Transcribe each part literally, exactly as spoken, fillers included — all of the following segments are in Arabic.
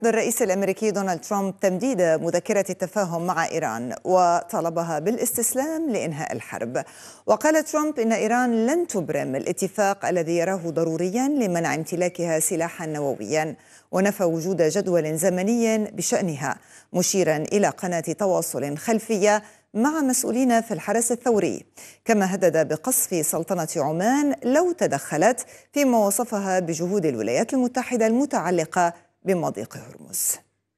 الرئيس الأمريكي دونالد ترامب تمديد مذكرة التفاهم مع إيران وطلبها بالاستسلام لإنهاء الحرب. وقال ترامب إن إيران لن تبرم الاتفاق الذي يراه ضروريا لمنع امتلاكها سلاحا نوويا، ونفى وجود جدول زمني بشأنها، مشيرا إلى قناة تواصل خلفية مع مسؤولين في الحرس الثوري. كما هدد بقصف سلطنة عمان لو تدخلت، فيما وصفها بجهود الولايات المتحدة المتعلقة بمضيق هرمز.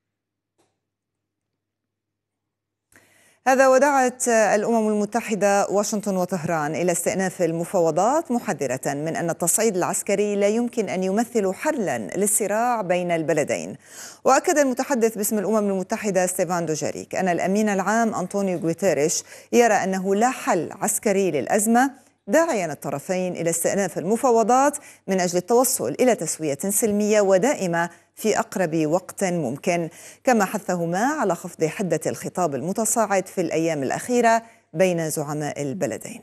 هذا ودعت الأمم المتحدة واشنطن وطهران إلى استئناف المفاوضات، محذرة من أن التصعيد العسكري لا يمكن أن يمثل حلا للصراع بين البلدين. وأكد المتحدث باسم الأمم المتحدة ستيفان دوجاريك أن الأمين العام أنطونيو غوتيريش يرى أنه لا حل عسكري للأزمة، داعيا الطرفين إلى استئناف المفاوضات من أجل التوصل إلى تسوية سلمية ودائمة في أقرب وقت ممكن. كما حثهما على خفض حدة الخطاب المتصاعد في الأيام الأخيرة بين زعماء البلدين.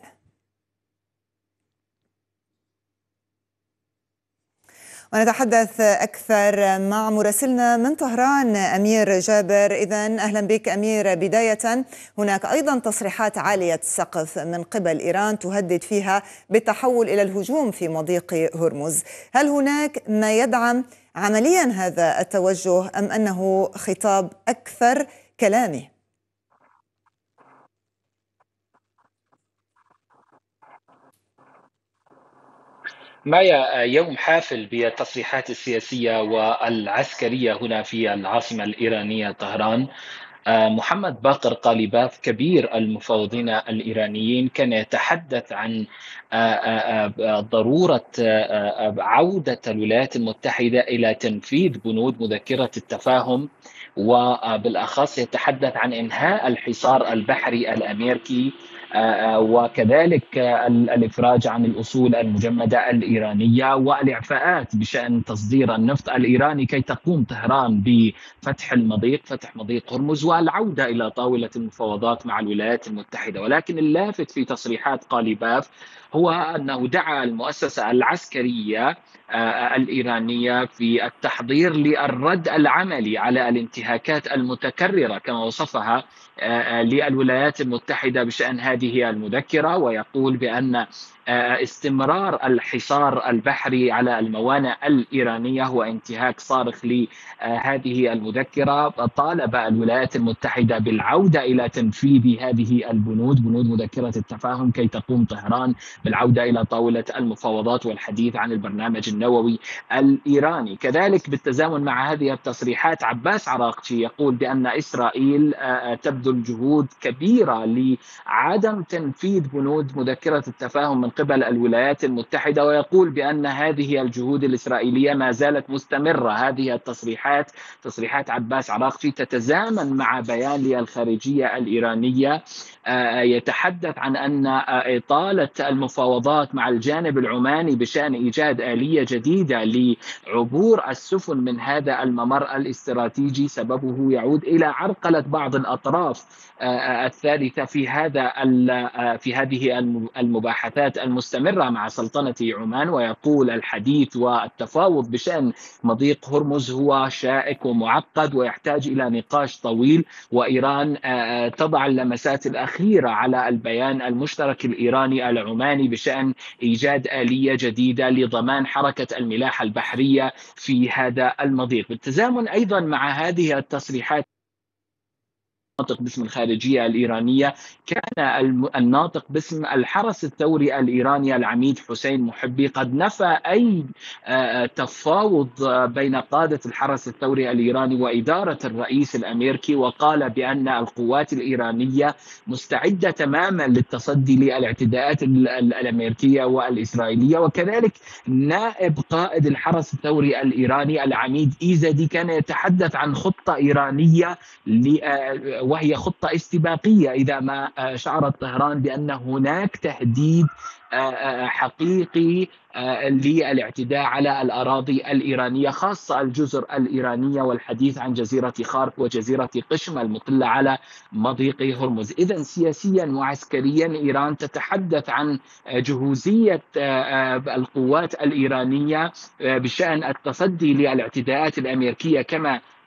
ونتحدث أكثر مع مراسلنا من طهران أمير جابر. إذن أهلا بك أمير. بداية، هناك أيضا تصريحات عالية السقف من قبل إيران تهدد فيها بالتحول إلى الهجوم في مضيق هرمز. هل هناك ما يدعم عمليا هذا التوجه أم أنه خطاب أكثر كلامي؟ مايا، يوم حافل بالتصريحات السياسية والعسكرية هنا في العاصمة الإيرانية طهران. محمد باقر قاليباف كبير المفاوضين الإيرانيين كان يتحدث عن ضرورة عودة الولايات المتحدة إلى تنفيذ بنود مذكرة التفاهم، وبالأخص يتحدث عن إنهاء الحصار البحري الأمريكي، وكذلك الإفراج عن الأصول المجمدة الإيرانية والإعفاءات بشأن تصدير النفط الإيراني كي تقوم طهران بفتح المضيق فتح مضيق هرمز والعودة إلى طاولة المفاوضات مع الولايات المتحدة. ولكن اللافت في تصريحات قاليباف هو أنه دعا المؤسسة العسكرية الإيرانية في التحضير للرد العملي على الانتهاكات المتكررة كما وصفها للولايات المتحدة بشأن هذه المذكرة، ويقول بأن استمرار الحصار البحري على الموانئ الإيرانية هو انتهاك صارخ لهذه المذكرة. طالب الولايات المتحدة بالعودة إلى تنفيذ هذه البنود، بنود مذكرة التفاهم، كي تقوم طهران بالعودة إلى طاولة المفاوضات والحديث عن البرنامج النووي الإيراني. كذلك بالتزامن مع هذه التصريحات، عباس عراقچي يقول بأن إسرائيل تبذل جهود كبيرة لعدم تنفيذ بنود مذكرة التفاهم من قبل الولايات المتحدة، ويقول بأن هذه الجهود الإسرائيلية ما زالت مستمرة. هذه التصريحات تصريحات عباس عراقچي تتزامن مع بيان للخارجية الإيرانية يتحدث عن أن إطالة المفاوضات مع الجانب العماني بشأن إيجاد آلية جديدة لعبور السفن من هذا الممر الاستراتيجي سببه يعود إلى عرقلة بعض الأطراف الثالثة في هذا في هذه المباحثات المستمرة مع سلطنة عمان. ويقول الحديث والتفاوض بشأن مضيق هرمز هو شائك ومعقد ويحتاج إلى نقاش طويل، وإيران تضع اللمسات الأخيرة على البيان المشترك الإيراني العماني بشأن إيجاد آلية جديدة لضمان حركة الملاحة البحرية في هذا المضيق. بالتزامن أيضا مع هذه التصريحات الناطق باسم الخارجية الإيرانية، كان الناطق باسم الحرس الثوري الإيراني العميد حسين محبي قد نفى أي تفاوض بين قادة الحرس الثوري الإيراني وإدارة الرئيس الأمريكي، وقال بأن القوات الإيرانية مستعدة تماما للتصدي للاعتداءات الأمريكية والإسرائيلية. وكذلك نائب قائد الحرس الثوري الإيراني العميد إيزدي كان يتحدث عن خطة إيرانية وهي خطة استباقية إذا ما شعرت طهران بأن هناك تهديد حقيقي للاعتداء على الأراضي الإيرانية، خاصة الجزر الإيرانية، والحديث عن جزيرة خارك وجزيرة قشم المطلة على مضيق هرمز. إذن سياسيا وعسكريا إيران تتحدث عن جهوزية القوات الإيرانية بشأن التصدي للاعتداءات الأمريكية كما